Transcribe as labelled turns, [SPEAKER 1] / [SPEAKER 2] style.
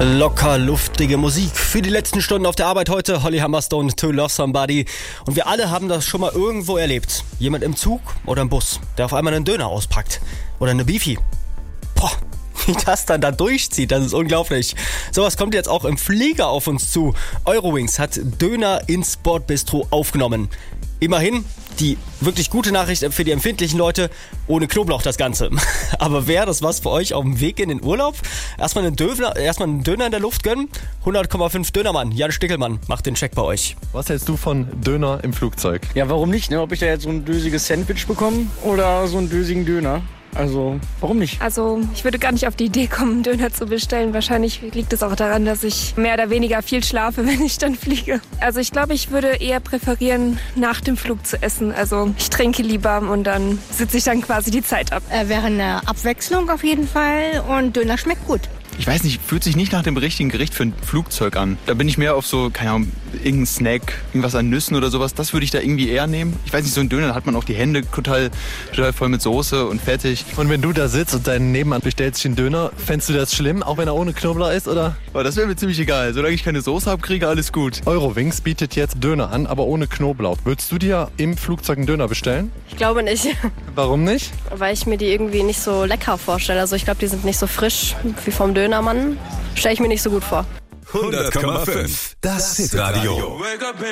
[SPEAKER 1] Locker luftige Musik für die letzten Stunden auf der Arbeit heute. Holly Humberstone, To Love Somebody. Und wir alle haben das schon mal irgendwo erlebt. Jemand im Zug oder im Bus, der auf einmal einen Döner auspackt. Oder eine Beefy. Boah, wie das dann da durchzieht, das ist unglaublich. Sowas kommt jetzt auch im Flieger auf uns zu. Eurowings hat Döner ins Bordbistro aufgenommen. Immerhin, die wirklich gute Nachricht für die empfindlichen Leute, ohne Knoblauch das Ganze. Aber wäre das was für euch auf dem Weg in den Urlaub? Erstmal einen Döner in der Luft gönnen? 100,5 Dönermann, Jan Stickelmann, macht den Check bei euch.
[SPEAKER 2] Was hältst du von Döner im Flugzeug?
[SPEAKER 3] Ja, warum nicht? Ne? Ob ich da jetzt so ein dösiges Sandwich bekomme oder so einen dösigen Döner? Also, warum nicht?
[SPEAKER 4] Also, ich würde gar nicht auf die Idee kommen, einen Döner zu bestellen. Wahrscheinlich liegt es auch daran, dass ich mehr oder weniger viel schlafe, wenn ich dann fliege. Also, ich glaube, ich würde eher präferieren, nach dem Flug zu essen. Also, ich trinke lieber und dann sitze ich dann quasi die Zeit ab.
[SPEAKER 5] Wäre eine Abwechslung auf jeden Fall und Döner schmeckt gut.
[SPEAKER 6] Ich weiß nicht, fühlt sich nicht nach dem richtigen Gericht für ein Flugzeug an. Da bin ich mehr auf so, keine Ahnung, irgendein Snack, irgendwas an Nüssen oder sowas. Das würde ich da irgendwie eher nehmen. Ich weiß nicht, so ein Döner, da hat man auch die Hände total voll mit Soße und fertig.
[SPEAKER 2] Und wenn du da sitzt und deinen Nebenmann bestellt sich einen Döner, fändest du das schlimm, auch wenn er ohne Knoblauch ist, oder?
[SPEAKER 6] Aber das wäre mir ziemlich egal. Solange ich keine Soße habe, kriege alles gut.
[SPEAKER 2] Eurowings bietet jetzt Döner an, aber ohne Knoblauch. Würdest du dir im Flugzeug einen Döner bestellen?
[SPEAKER 7] Ich glaube nicht,
[SPEAKER 2] Warum nicht?
[SPEAKER 7] weil ich mir die irgendwie nicht so lecker vorstelle. Also ich glaube, die sind nicht so frisch wie vom Dönermann. Stelle ich mir nicht so gut vor.
[SPEAKER 8] 100,5. Das Hitradio.